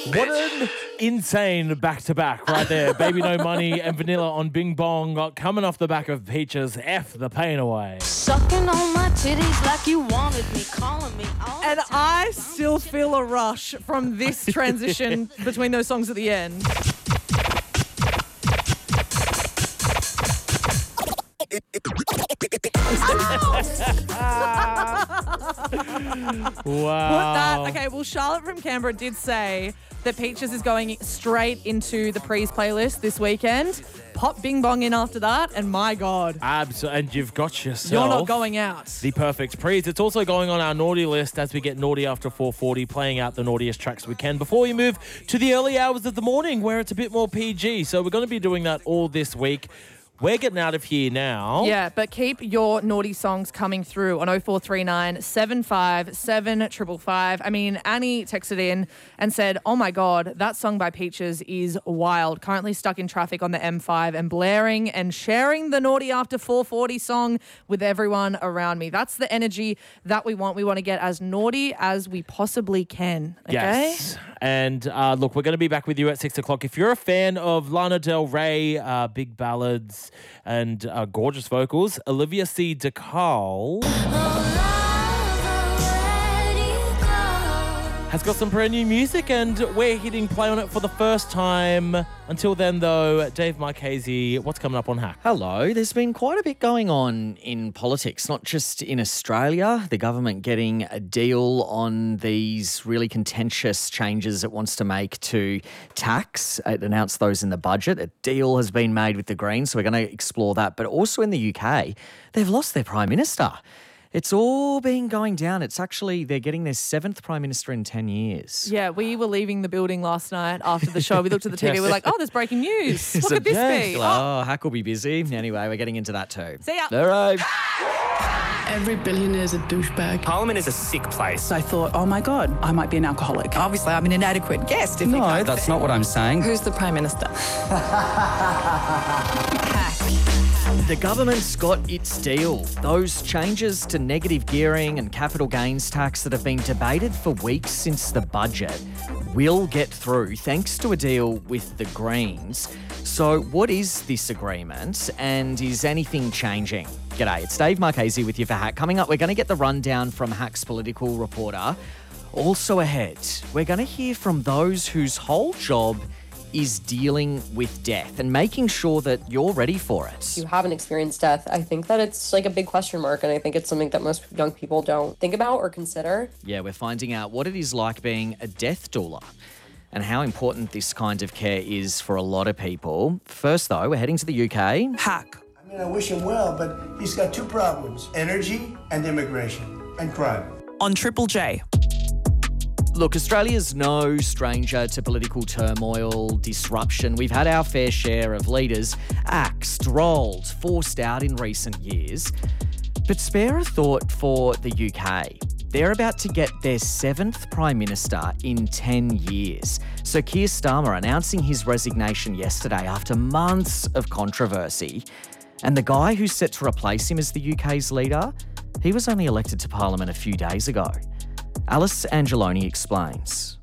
What an insane back-to-back right there. Baby No Money and Vanilla on Bing Bong coming off the back of Peaches. F the pain away. Sucking on my titties like you wanted me, calling me all And the time. I still feel a rush from this transition between those songs at the end. Wow. Okay, well, Charlotte from Canberra did say that Peaches is going straight into the Prees playlist this weekend. Pop Bing Bong in after that, and my God, And you've got yourself. you're not going out. The perfect Prees. It's also going on our naughty list as we get naughty after 4:40, playing out the naughtiest tracks we can before we move to the early hours of the morning where it's a bit more PG. So we're going to be doing that all this week. We're getting out of here now. Yeah, but keep your naughty songs coming through on 0439 757 555. I mean, Annie texted in and said, oh my God, that song by Peaches is wild. Currently stuck in traffic on the M5 and blaring and sharing the Naughty After 440 song with everyone around me. That's the energy that we want. We want to get as naughty as we possibly can. Okay? Yes. And look, we're going to be back with you at 6 o'clock. If you're a fan of Lana Del Rey, big ballads and gorgeous vocals, Olivia C. DeCarl has got some brand new music and we're hitting play on it for the first time. Until then, though, Dave Marchese, what's coming up on Hack? Hello. There's been quite a bit going on in politics, not just in Australia. The government getting a deal on these really contentious changes it wants to make to tax. It announced those in the budget. A deal has been made with the Greens, so we're going to explore that. But also in the UK, they've lost their Prime Minister. It's all been going down. It's actually, they're getting their 7th Prime Minister in 10 years. Yeah, we were leaving the building last night after the show. We looked at the TV. We were like, oh, there's breaking news. What could this be? Oh, Hack will be busy. Anyway, we're getting into that too. See ya. All right. Every billionaire is a douchebag. Parliament is a sick place. I thought, oh my God, I might be an alcoholic. Obviously, I'm an inadequate guest. No, that's not what I'm saying. Who's the Prime Minister? The government's got its deal. Those changes to negative gearing and capital gains tax that have been debated for weeks since the budget will get through thanks to a deal with the Greens. So what is this agreement and is anything changing? G'day, it's Dave Marchese with you for Hack. Coming up, we're going to get the rundown from Hack's political reporter. Also ahead, we're going to hear from those whose whole job is dealing with death and making sure that you're ready for it. You haven't experienced death, I think that it's like a big question mark, and I think it's something that most young people don't think about or consider. Yeah, we're finding out what it is like being a death doula and how important this kind of care is for a lot of people. First, though, we're heading to the UK. Hack. I mean, I wish him well, but he's got 2 problems: energy and immigration and crime. On Triple J. Look, Australia's no stranger to political turmoil, disruption. We've had our fair share of leaders axed, rolled, forced out in recent years. But spare a thought for the UK. They're about to get their 7th Prime Minister in 10 years. So Keir Starmer announcing his resignation yesterday after months of controversy. And the guy who's set to replace him as the UK's leader, he was only elected to Parliament a few days ago. Alice Angeloni explains.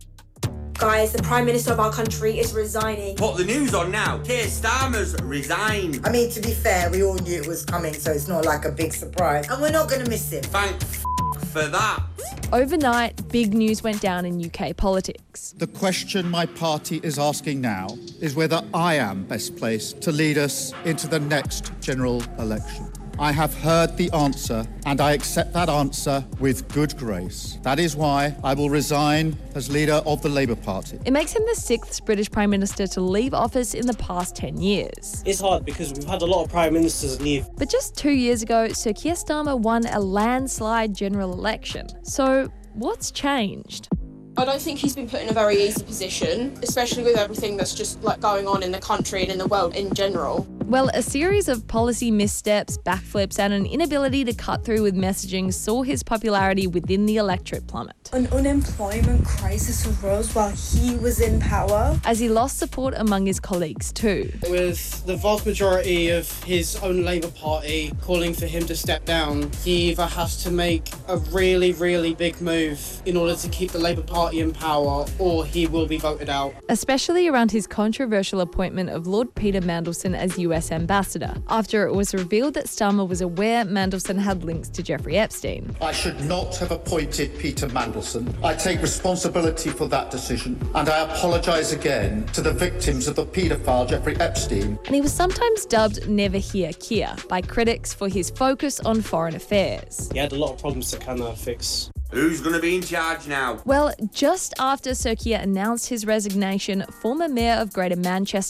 Guys, the Prime Minister of our country is resigning. Put the news on now. Keir Starmer's resigned. I mean, to be fair, we all knew it was coming, so it's not like a big surprise. And we're not going to miss him. Thank for that. Overnight, big news went down in UK politics. The question my party is asking now is whether I am best placed to lead us into the next general election. I have heard the answer, and I accept that answer with good grace. That is why I will resign as leader of the Labour Party. It makes him the 6th British Prime Minister to leave office in the past 10 years. It's hard because we've had a lot of Prime Ministers leave. But just 2 years ago, Sir Keir Starmer won a landslide general election. So what's changed? I don't think he's been put in a very easy position, especially with everything that's just like going on in the country and in the world in general. Well, a series of policy missteps, backflips, and an inability to cut through with messaging saw his popularity within the electorate plummet. left. An unemployment crisis arose while he was in power. As he lost support among his colleagues too. With the vast majority of his own Labour Party calling for him to step down, he either has to make a really, really big move in order to keep the Labour Party in power, or he will be voted out. Especially around his controversial appointment of Lord Peter Mandelson as US ambassador, after it was revealed that Starmer was aware Mandelson had links to Jeffrey Epstein. I should not have appointed Peter Mandelson. I take responsibility for that decision, and I apologise again to the victims of the paedophile Jeffrey Epstein. And he was sometimes dubbed Never Hear Keir by critics for his focus on foreign affairs. He had a lot of problems to kind of fix. Who's going to be in charge now? Well, just after Sir Keir announced his resignation, former Mayor of Greater Manchester